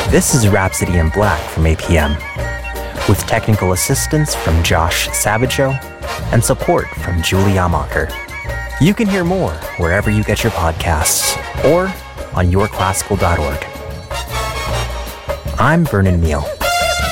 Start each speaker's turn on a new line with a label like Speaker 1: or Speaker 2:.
Speaker 1: This is Rhapsody in Black from APM, with technical assistance from Josh Sabajo and support from Julie Amacher. You can hear more wherever you get your podcasts or on yourclassical.org. I'm Vernon Neal.